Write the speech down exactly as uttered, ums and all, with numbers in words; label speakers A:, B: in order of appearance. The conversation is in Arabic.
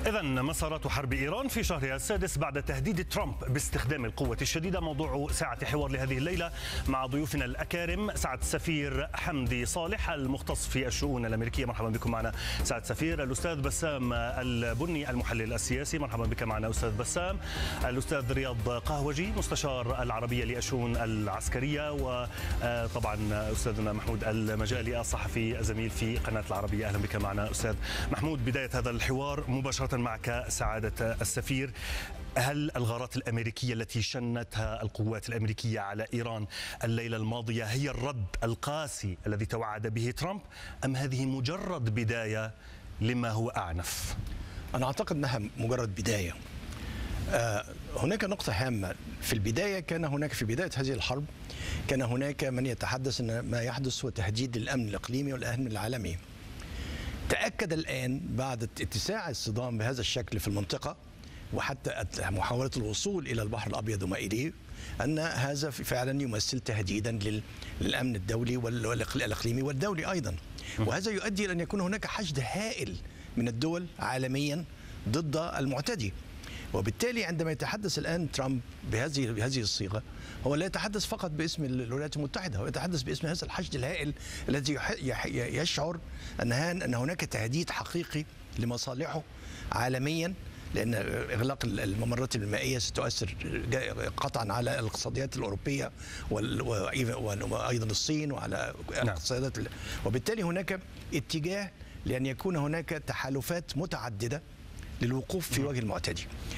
A: إذا مسارات حرب إيران في شهرها السادس بعد تهديد ترامب باستخدام القوة الشديدة، موضوع ساعة حوار لهذه الليلة مع ضيوفنا الأكارم سعادة السفير حمدي صالح المختص في الشؤون الأمريكية. مرحبا بكم معنا سعادة السفير. الأستاذ بسام البني المحلل السياسي، مرحبا بك معنا أستاذ بسام. الأستاذ رياض قهوجي مستشار العربية للشؤون العسكرية، وطبعا أستاذنا محمود المجالي الصحفي زميل في قناة العربية. أهلا بك معنا أستاذ محمود. بداية هذا الحوار مباشرة معك سعادة السفير، هل الغارات الأمريكية التي شنتها القوات الأمريكية على إيران الليلة الماضية هي الرد القاسي الذي توعد به ترامب، أم هذه مجرد بداية لما هو أعنف؟
B: أنا أعتقد أنها مجرد بداية. آه هناك نقطة هامة في البداية. كان هناك في بداية هذه الحرب كان هناك من يتحدث أن ما يحدث هو تهديد للأمن الإقليمي والأمن العالمي. تأكد الآن بعد اتساع الصدام بهذا الشكل في المنطقة وحتى محاولة الوصول إلى البحر الأبيض وما إليه أن هذا فعلا يمثل تهديدا للأمن الدولي والإقليمي والدولي أيضا، وهذا يؤدي إلى أن يكون هناك حشد هائل من الدول عالميا ضد المعتدي. وبالتالي عندما يتحدث الآن ترامب بهذه بهذه الصيغة هو لا يتحدث فقط باسم الولايات المتحدة، هو يتحدث باسم هذا الحشد الهائل الذي يشعر أن أن هناك تهديد حقيقي لمصالحه عالميا، لأن إغلاق الممرات المائية ستؤثر قطعا على الاقتصاديات الأوروبية وأيضا الصين وعلى الاقتصادات. وبالتالي هناك اتجاه لأن يكون هناك تحالفات متعددة للوقوف في وجه المعتدي.